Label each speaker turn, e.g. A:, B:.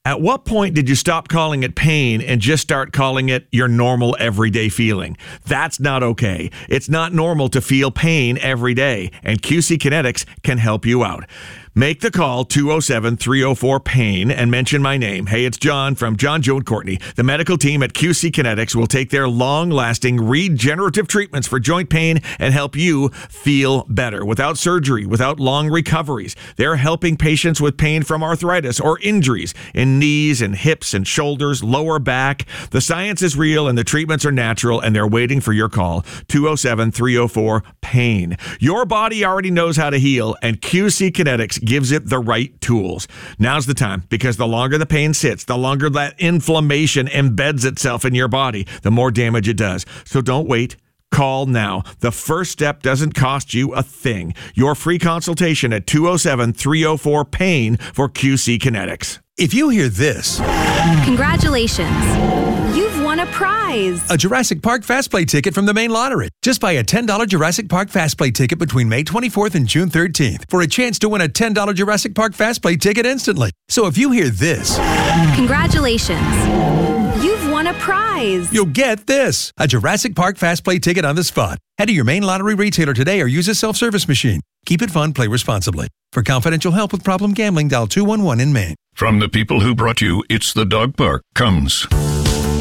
A: At what point did you stop calling it pain and just start calling it your normal everyday feeling? That's not okay. It's not normal to feel pain every day, and QC Kinetics can help you out. Make the call 207-304-PAIN and mention my name. Hey, it's John from John, Joe, and Courtney. The medical team at QC Kinetics will take their long-lasting regenerative treatments for joint pain and help you feel better without surgery, without long recoveries. They're helping patients with pain from arthritis or injuries in knees and hips and shoulders, lower back. The science is real and the treatments are natural, and they're waiting for your call. 207-304-PAIN. Your body already knows how to heal, and QC Kinetics gives it the right tools. Now's the time, because the longer the pain sits, the longer that inflammation embeds itself in your body, the more damage it does. So don't wait. Call now. The first step doesn't cost you a thing. Your free consultation at 207-304-PAIN for QC Kinetics.
B: If you hear this,
C: congratulations. You've won a prize.
B: A Jurassic Park Fast Play ticket from the main lottery. Just buy a $10 Jurassic Park Fast Play ticket between May 24th and June 13th for a chance to win a $10 Jurassic Park Fast Play ticket instantly. So if you hear this,
C: congratulations. You've won a prize.
B: You'll get this, a Jurassic Park Fast Play ticket on the spot. Head to your main lottery retailer today or use a self-service machine. Keep it fun, play responsibly. For confidential help with problem gambling, dial 211 in Maine.
D: From the people who brought you It's the Dog Park comes